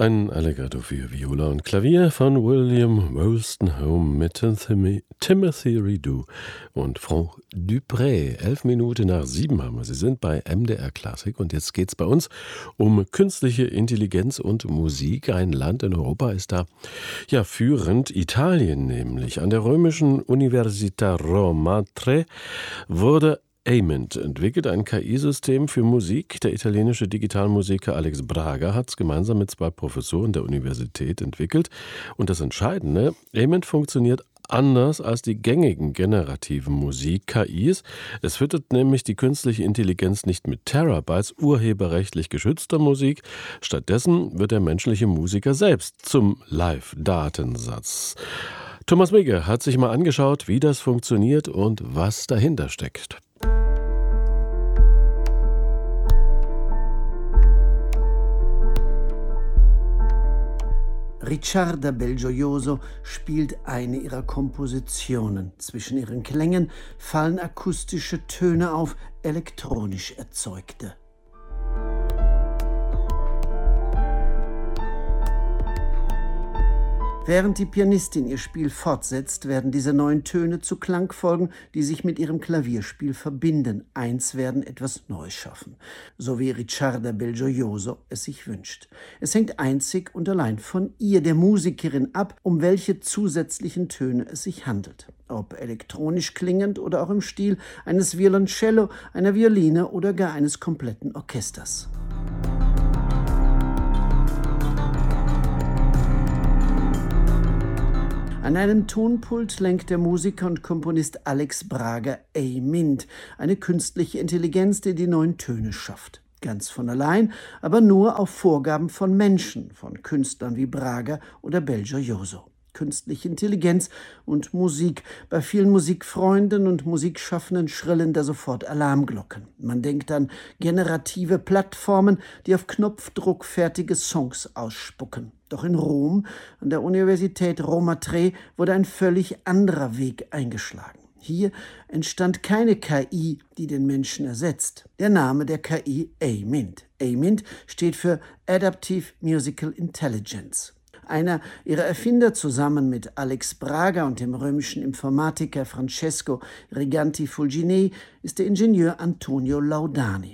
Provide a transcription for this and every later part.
Ein Allegretto für Viola und Klavier von William Wolstenholme mit Timothy Redoux und Franck Dupré. 11:11 haben wir. Sie sind bei MDR Klassik und jetzt geht es bei uns um künstliche Intelligenz und Musik. Ein Land in Europa ist da ja führend, Italien nämlich. An der römischen Università Roma Tre wurde Amint entwickelt, ein KI-System für Musik. Der italienische Digitalmusiker Alex Braga hat es gemeinsam mit 2 Professoren der Universität entwickelt. Und das Entscheidende, Amint funktioniert anders als die gängigen generativen Musik-KIs. Es füttert nämlich die künstliche Intelligenz nicht mit Terabytes urheberrechtlich geschützter Musik. Stattdessen wird der menschliche Musiker selbst zum Live-Datensatz. Thomas Migge hat sich mal angeschaut, wie das funktioniert und was dahinter steckt. Ricciarda Belgioioso spielt eine ihrer Kompositionen. Zwischen ihren Klängen fallen akustische Töne auf, elektronisch erzeugte. Während die Pianistin ihr Spiel fortsetzt, werden diese neuen Töne zu Klangfolgen, die sich mit ihrem Klavierspiel verbinden, eins werden, etwas Neues schaffen, so wie Ricciarda Belgioioso es sich wünscht. Es hängt einzig und allein von ihr, der Musikerin, ab, um welche zusätzlichen Töne es sich handelt. Ob elektronisch klingend oder auch im Stil eines Violoncello, einer Violine oder gar eines kompletten Orchesters. An einem Tonpult lenkt der Musiker und Komponist Alex Braga Amint, eine künstliche Intelligenz, die die neuen Töne schafft. Ganz von allein, aber nur auf Vorgaben von Menschen, von Künstlern wie Braga oder Belgioioso. Künstliche Intelligenz und Musik. Bei vielen Musikfreunden und Musikschaffenden schrillen da sofort Alarmglocken. Man denkt an generative Plattformen, die auf Knopfdruck fertige Songs ausspucken. Doch in Rom, an der Universität Roma Tre, wurde ein völlig anderer Weg eingeschlagen. Hier entstand keine KI, die den Menschen ersetzt. Der Name der KI Amint. Amint steht für Adaptive Musical Intelligence. Einer ihrer Erfinder zusammen mit Alex Braga und dem römischen Informatiker Francesco Riganti Fulginei ist der Ingenieur Antonio Laudani.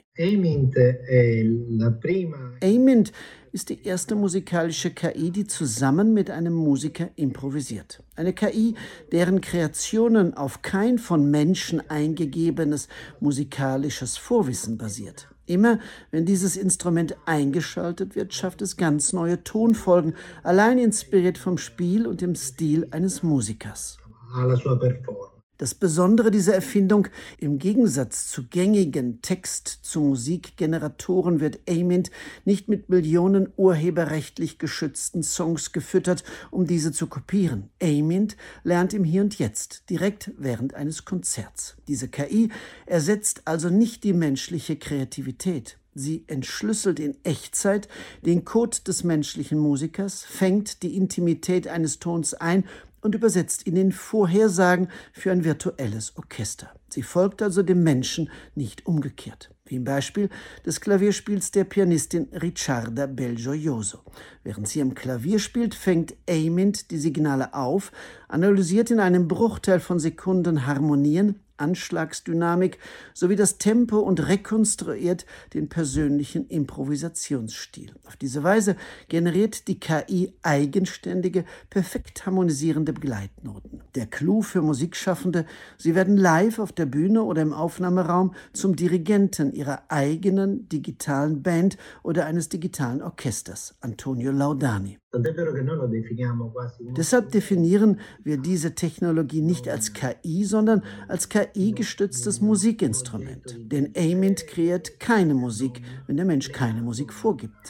Amint ist die erste musikalische KI, die zusammen mit einem Musiker improvisiert. Eine KI, deren Kreationen auf kein von Menschen eingegebenes musikalisches Vorwissen basiert. Immer, wenn dieses Instrument eingeschaltet wird, schafft es ganz neue Tonfolgen, allein inspiriert vom Spiel und dem Stil eines Musikers. Das Besondere dieser Erfindung, im Gegensatz zu gängigen Text-zu-Musik-Generatoren wird Amint nicht mit Millionen urheberrechtlich geschützten Songs gefüttert, um diese zu kopieren. Amint lernt im Hier und Jetzt, direkt während eines Konzerts. Diese KI ersetzt also nicht die menschliche Kreativität. Sie entschlüsselt in Echtzeit den Code des menschlichen Musikers, fängt die Intimität eines Tons ein und übersetzt ihn in Vorhersagen für ein virtuelles Orchester. Sie folgt also dem Menschen, nicht umgekehrt. Wie im Beispiel des Klavierspiels der Pianistin Ricciarda Belgioioso. Während sie am Klavier spielt, fängt Amint die Signale auf, analysiert in einem Bruchteil von Sekunden Harmonien, Anschlagsdynamik sowie das Tempo und rekonstruiert den persönlichen Improvisationsstil. Auf diese Weise generiert die KI eigenständige, perfekt harmonisierende Begleitnoten. Der Clou für Musikschaffende: Sie werden live auf der Bühne oder im Aufnahmeraum zum Dirigenten ihrer eigenen digitalen Band oder eines digitalen Orchesters. Antonio Laudani. Deshalb definieren wir diese Technologie nicht als KI, sondern als KI-gestütztes Musikinstrument. Denn Amint kreiert keine Musik, wenn der Mensch keine Musik vorgibt.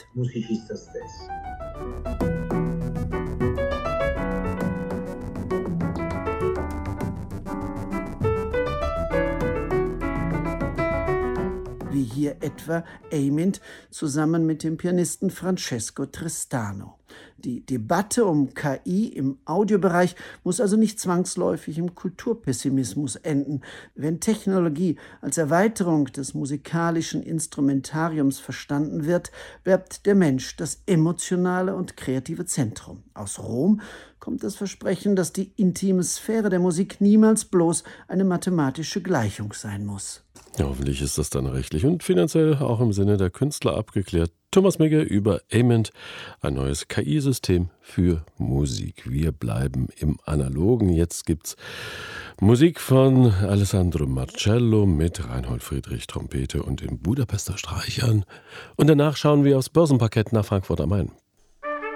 Wie hier etwa Amint zusammen mit dem Pianisten Francesco Tristano. Die Debatte um KI im Audiobereich muss also nicht zwangsläufig im Kulturpessimismus enden. Wenn Technologie als Erweiterung des musikalischen Instrumentariums verstanden wird, bleibt der Mensch das emotionale und kreative Zentrum. Aus Rom kommt das Versprechen, dass die intime Sphäre der Musik niemals bloß eine mathematische Gleichung sein muss. Ja, hoffentlich ist das dann rechtlich und finanziell auch im Sinne der Künstler abgeklärt. Thomas Migge über Ament, ein neues KI-System für Musik. Wir bleiben im Analogen. Jetzt gibt's Musik von Alessandro Marcello mit Reinhold Friedrich Trompete und den Budapester Streichern. Und danach schauen wir aufs Börsenparkett nach Frankfurt am Main.